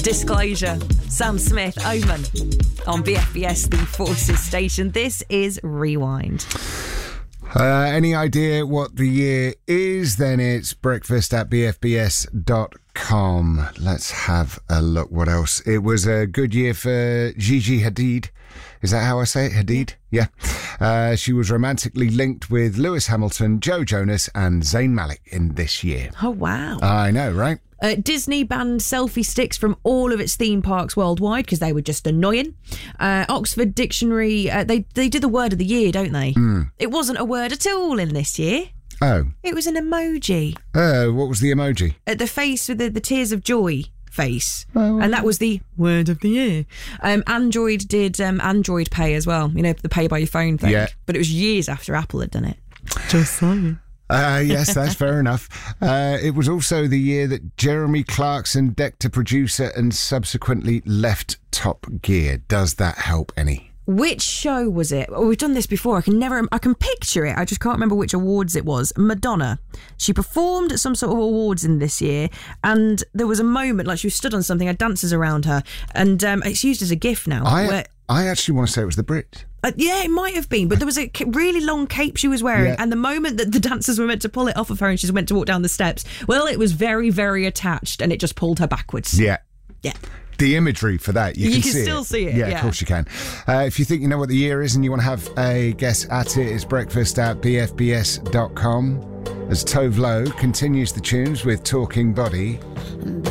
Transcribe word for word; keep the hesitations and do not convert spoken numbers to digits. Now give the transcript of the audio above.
Disclosure. Sam Smith, Omen. On B F B S, the Forces station. This is Rewind. Uh, any idea what the year is? Then it's breakfast at b f b s dot com. Let's have a look. What else? It was a good year for Gigi Hadid. Is that how I say it? Hadid? Yeah. Uh, she was romantically linked with Lewis Hamilton, Joe Jonas and Zayn Malik in this year. Oh, wow. I know, right? Uh, Disney banned selfie sticks from all of its theme parks worldwide because they were just annoying. Uh, Oxford Dictionary, uh, they, they did the word of the year, don't they? Mm. It wasn't a word at all in this year. Oh. It was an emoji. Uh, what was the emoji? At the face with the, the tears of joy face. Oh. And that was the word of the year. Um, Android did um, Android Pay as well. You know, the pay by your phone thing. Yeah. But it was years after Apple had done it. Just saying. Uh, yes, that's fair enough. Uh, it was also the year that Jeremy Clarkson decked a producer and subsequently left Top Gear. Does that help any? Which show was it? Oh, we've done this before. I can never, I can picture it. I just can't remember which awards it was. Madonna. She performed at some sort of awards in this year, and there was a moment like she was stood on something, had dancers around her, and um, it's used as a gif now. I, where, I actually want to say it was the Brit. Uh, yeah, it might have been, but there was a really long cape she was wearing, yeah. and the moment that the dancers were meant to pull it off of her and she was meant to walk down the steps, well, it was very, very attached, and it just pulled her backwards. Yeah. Yeah. The imagery for that, you, you can, can see still it. see it. Yeah, yeah, of course you can. Uh, if you think you know what the year is and you want to have a guess at it, it's breakfast at b f b s dot com. As Tove Lo continues the tunes with Talking Body.